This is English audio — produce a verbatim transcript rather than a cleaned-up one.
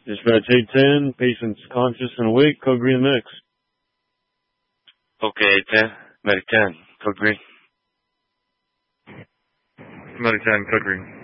Dispatch eight ten, patient's conscious and awake, code green mix. Okay, eight ten, medic ten, code green. Medic ten, code green.